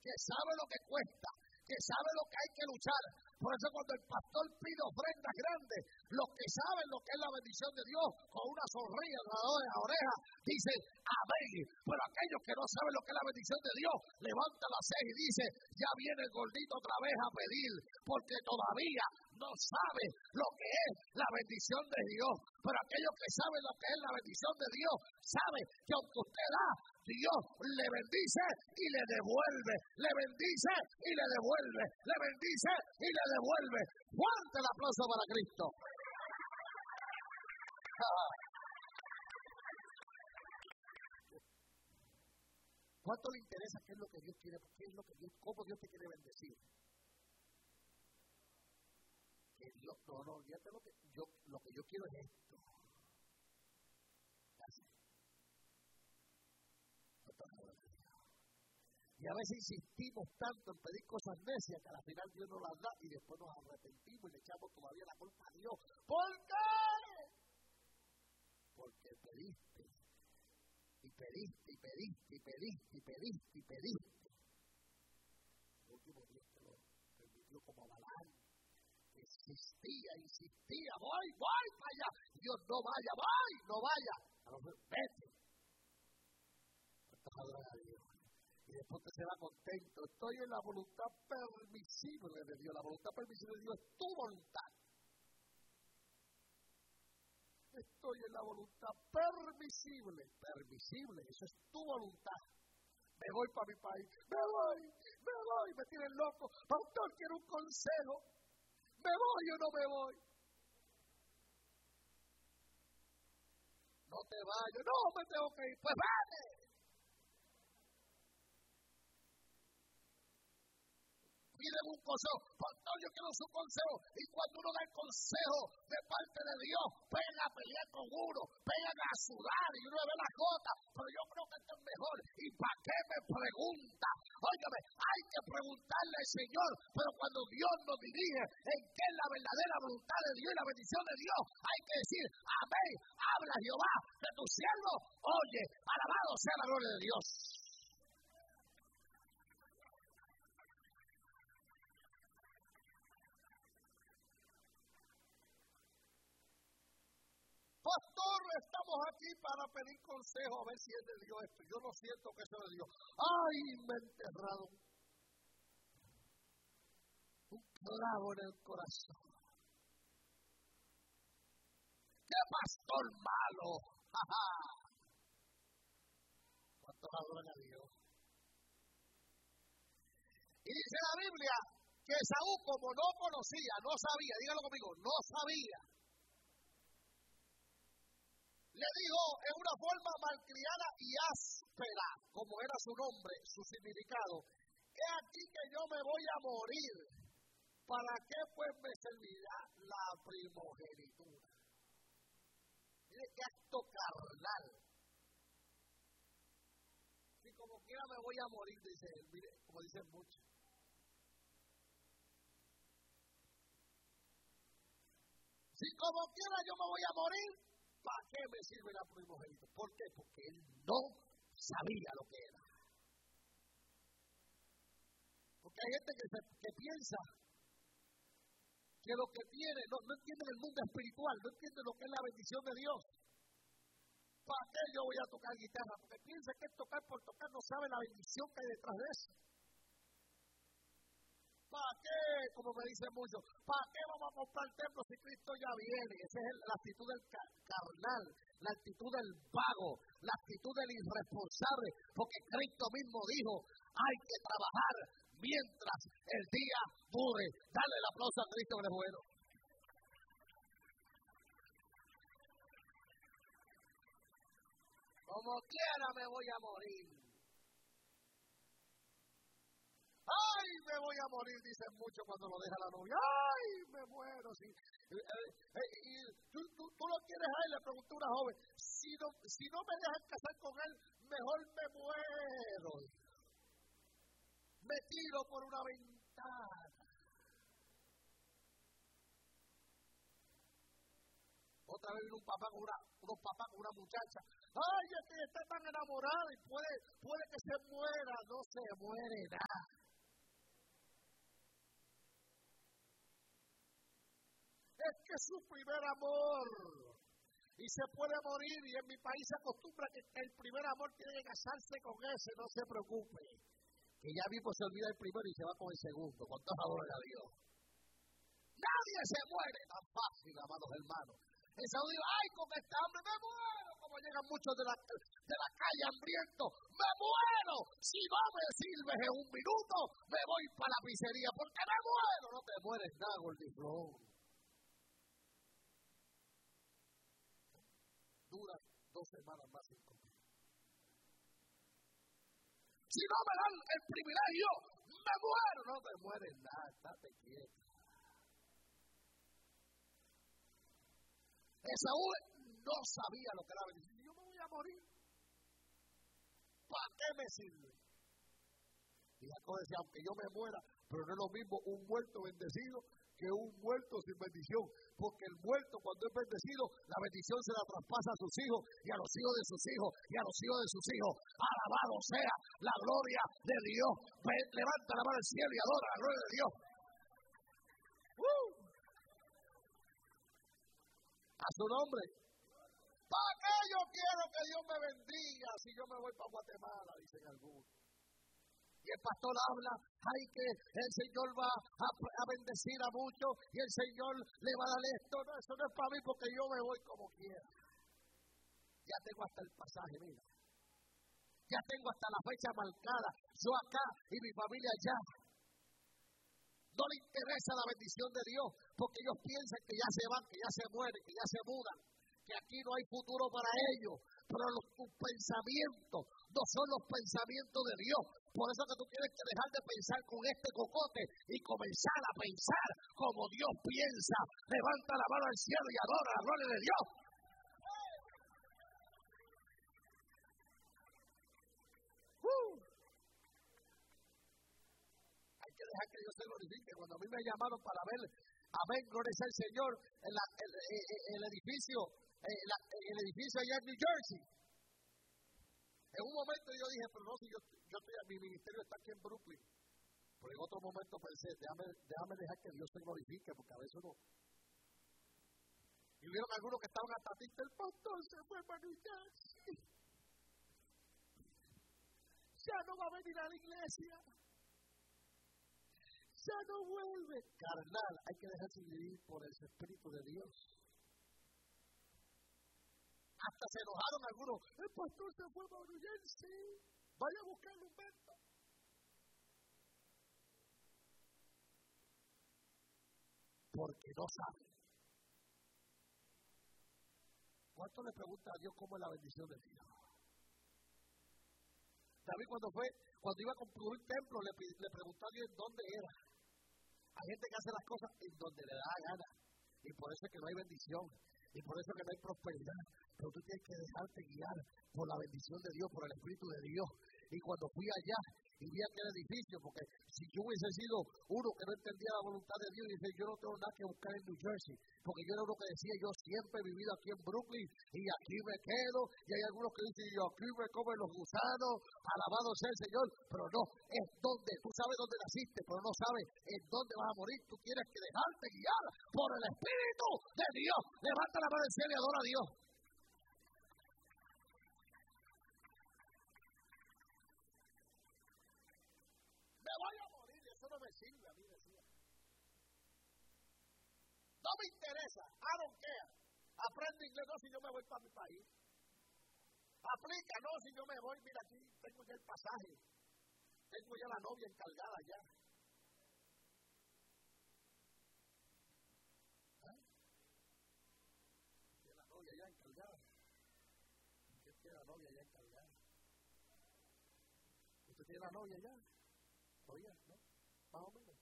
que sabe lo que cuesta, que sabe lo que hay que luchar. Por eso cuando el pastor pide ofrendas grandes, los que saben lo que es la bendición de Dios, con una sonrisa alrededor de la oreja, dicen amén. Pero aquellos que no saben lo que es la bendición de Dios, levantan la ceja y dicen, ya viene el gordito otra vez a pedir, porque todavía no sabe lo que es la bendición de Dios. Pero aquellos que saben lo que es la bendición de Dios, saben que aunque usted da, Dios le bendice y le devuelve, le bendice y le devuelve, le bendice y le devuelve. Fuerte el aplauso para Cristo. ¿Cuánto le interesa qué es lo que Dios quiere? ¿Qué es lo que Dios, cómo Dios te quiere bendecir? Que Dios, no, olvídate lo que yo quiero es esto. Y a veces insistimos tanto en pedir cosas necias que al final Dios nos las da y después nos arrepentimos y le echamos todavía la culpa a Dios. ¿Por qué? Porque pediste, y pediste, y pediste, y pediste, y pediste, y pediste. El último Dios te lo permitió como a Balaam. Insistía, voy para allá. Dios, no vaya, no vaya. A lo mejor, vete. ¿Cuántas adoran a Dios? Y después te será contento. Estoy en la voluntad permisible de Dios. La voluntad permisible de Dios es tu voluntad. Estoy en la voluntad permisible. Permisible, eso es tu voluntad. Me voy para mi país. Me voy. Me tienen loco. Pastor, quiero un consejo. ¿Me voy o no me voy? No te vayas. No, me tengo que ir. Pues vete. Piden un consejo, pastor, yo quiero su consejo. Y cuando uno da el consejo de parte de Dios, pegan a pelear con uno, pegan a sudar y uno ve la gota. Pero yo creo que esto es mejor. ¿Y para qué me pregunta? Óigame, hay que preguntarle al Señor, pero cuando Dios nos dirige en qué es la verdadera voluntad de Dios y la bendición de Dios, hay que decir, amén, habla Jehová de tu siervo, oye, alabado sea la gloria de Dios. Pastor, estamos aquí para pedir consejo a ver si es de Dios esto. Yo no siento que eso es de Dios. ¡Ay, me he enterrado un clavo en el corazón! ¡Qué pastor malo! ¡Ja, ja! ¿Cuántos adoran a Dios? Y dice la Biblia que Esaú, como no conocía, no sabía, dígalo conmigo, no sabía, le dijo en una forma malcriada y áspera, como era su nombre, su significado, he aquí que yo me voy a morir, ¿para qué pues me servirá la primogenitura? Mire qué acto carnal. Si como quiera me voy a morir, dice él, mire, como dicen muchos. Si como quiera yo me voy a morir, ¿para qué me sirve la primogenitura? ¿Por qué? Porque él no sabía lo que era. Porque hay gente que piensa que lo que tiene, no entiende el mundo espiritual, no entiende lo que es la bendición de Dios. ¿Para qué yo voy a tocar guitarra? Porque piensa que es tocar por tocar, no sabe la bendición que hay detrás de eso. ¿Para qué? Como me dicen muchos, ¿para qué vamos a comprar templos si Cristo ya viene? Esa es la actitud del carnal, la actitud del vago, la actitud del irresponsable, porque Cristo mismo dijo, hay que trabajar mientras el día dure. Dale el aplauso a Cristo que es bueno. Como quiera me voy a morir. ¡Ay, me voy a morir! Dicen muchos cuando lo deja la novia. ¡Ay, me muero! Sí. Y tú lo quieres a él, le preguntó una joven. Si no me dejan casar con él, mejor me muero. Me tiro por una ventana. Otra otra vez vino unos papás con una muchacha. Ay, está tan enamorada y puede que se muera. No se muere nada. Es que es su primer amor. Y se puede morir, y en mi país se acostumbra que el primer amor tiene que casarse con ese, no se preocupe. Que ya mismo se olvida el primero y se va con el segundo, con toda la gloria a Dios. Nadie se muere tan fácil, amados hermanos. El Saúl dijo, ay, con esta hambre me muero, como llegan muchos de la calle hambrientos, me muero. Si no me sirves en un minuto, me voy para la pizzería, porque me muero. No te mueres nada, gordiflón. Dura 2 semanas más sin comer. Si no me dan el privilegio, me muero. No te mueres nada, estate quieto. Esaú no sabía lo que era la bendición. Yo me voy a morir. ¿Para qué me sirve? Y Jacob decía, aunque yo me muera, pero no es lo mismo un muerto bendecido que un muerto sin bendición, porque el muerto cuando es bendecido, la bendición se la traspasa a sus hijos y a los hijos de sus hijos y a los hijos de sus hijos. Alabado sea la gloria de Dios. Levanta la mano al cielo y adora la gloria de Dios. A su nombre. ¿Para qué yo quiero que Dios me bendiga si yo me voy para Guatemala? Dicen algunos. Y el pastor habla, ay, que el Señor va a bendecir a muchos y el Señor le va a dar esto. No, eso no es para mí porque yo me voy como quiera. Ya tengo hasta el pasaje, mira. Ya tengo hasta la fecha marcada. Yo acá y mi familia allá. No le interesa la bendición de Dios porque ellos piensan que ya se van, que ya se mueren, que ya se mudan, que aquí no hay futuro para ellos. Pero tus pensamientos no son los pensamientos de Dios. Por eso que tú tienes que dejar de pensar con este cocote y comenzar a pensar como Dios piensa. Levanta la mano al cielo y adora la gloria de Dios. Hay que dejar que Dios se glorifique. Cuando a mí me llamaron para ver, amén, gloria sea el Señor, el edificio allá en New Jersey. En un momento yo dije, pero no, si yo estoy, mi ministerio está aquí en Brooklyn. Pero en otro momento pensé, déjame dejar que Dios se glorifique, porque a veces no. Y vieron algunos que estaban hasta tristes, el pastor se fue para New Jersey. Ya no va a venir a la iglesia. Ya no vuelve. Carnal, hay que dejarse vivir por el Espíritu de Dios. Hasta se enojaron algunos. El pastor se fue a New Jersey. Vaya a buscar un vento. Porque no sabe. ¿Cuánto le pregunta a Dios cómo es la bendición de Dios? David cuando iba a construir un templo, le preguntó a Dios dónde era. Hay gente que hace las cosas en donde le da gana. Y por eso es que no hay bendición. Y por eso es que no hay prosperidad. Pero tú tienes que dejarte guiar por la bendición de Dios, por el Espíritu de Dios. Y cuando fui allá y vi aquel edificio, porque si yo hubiese sido uno que no entendía la voluntad de Dios, y dice, yo no tengo nada que buscar en New Jersey, porque yo era uno que decía, yo siempre he vivido aquí en Brooklyn, y aquí me quedo, y hay algunos que dicen, yo aquí me comen los gusanos, alabado sea el Señor, pero no, es donde, tú sabes dónde naciste, pero no sabes en dónde vas a morir, tú tienes que dejarte guiar por el Espíritu de Dios. Levanta la mano del cielo y adora a Dios. Me voy a morir, eso no me sirve a mí, decía. No me interesa, I don't care. Aprende inglés, no, si yo me voy para mi país. Aplica, no, si yo me voy, mira aquí, tengo ya el pasaje. Tengo ya la novia encargada ya. ¿Eh? Tiene la novia ya encargada. ¿Usted tiene la novia ya encargada? ¿Usted tiene la novia ya? Todavía, ¿no? Más o menos.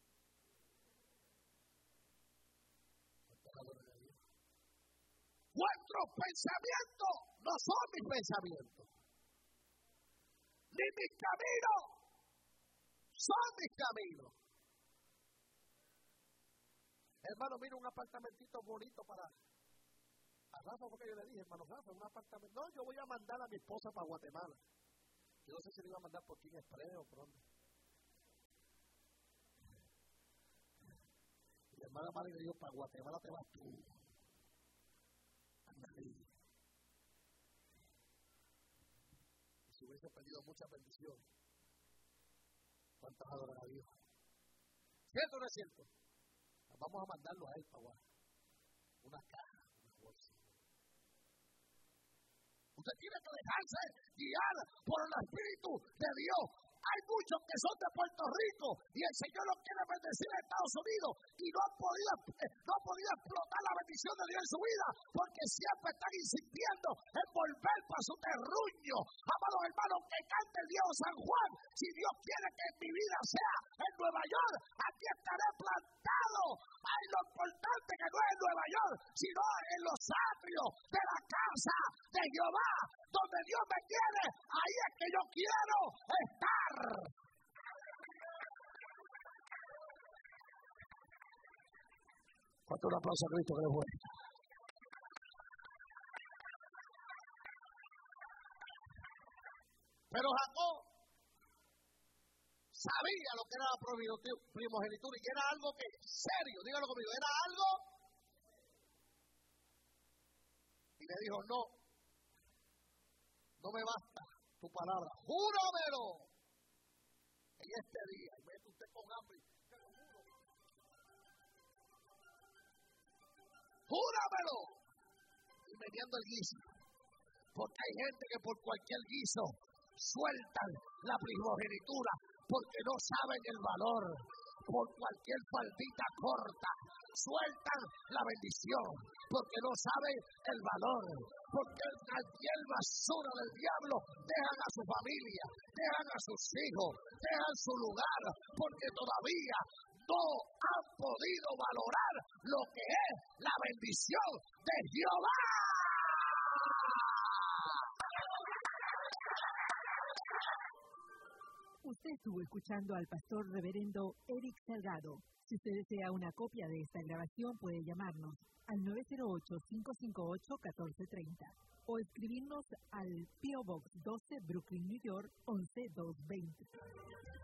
Vuestros pensamientos no son mis pensamientos, ni mis caminos son mis caminos. Hermano, mira un apartamentito bonito para A Rafa fue que yo le dije, hermano Rafa, un apartamento. No, yo voy a mandar a mi esposa para Guatemala. Yo no sé si le iba a mandar por King Express o por dónde. Y la hermana Mari le dijo, para Guatemala te vas tú. Anda ahí. Y si hubiese perdido muchas bendiciones, ¿cuántas adoran a Dios? ¿Cierto o no es cierto? Vamos a mandarlo a él para una caja, una bolsa. Usted tiene que dejarse guiar por el Espíritu de Dios. Hay muchos que son de Puerto Rico y el Señor los quiere bendecir en Estados Unidos y no han podido explotar la bendición de Dios en su vida porque siempre están insistiendo en volver para su terruño. Amados hermanos, que cante el Dios San Juan. Si Dios quiere que mi vida sea en Nueva York, aquí estaré plantado. Hay lo importante que no es en Nueva York, sino en los atrios de la casa de Jehová, donde Dios me quiere. Ahí es que yo quiero estar. ¿Cuánto un aplauso a Cristo que le fue? Pero Jacob sabía lo que era la primogenitura y era algo que, serio, dígalo conmigo, era algo. Y le dijo, no me basta tu palabra, júramelo en este día. Y vete usted con hambre, te lo juro. Júramelo. Y meneando el guiso. Porque hay gente que por cualquier guiso sueltan la primogenitura porque no saben el valor. Por cualquier faldita corta sueltan la bendición porque no saben el valor. Porque cualquier basura del diablo dejan a su familia, dejan a sus hijos, dejan su lugar porque todavía no han podido valorar lo que es la bendición de Jehová. Usted estuvo escuchando al pastor reverendo Eric Salgado. Si usted desea una copia de esta grabación, puede llamarnos al 908-558-1430 o escribirnos al P.O. Box 12, Brooklyn, New York, 11220.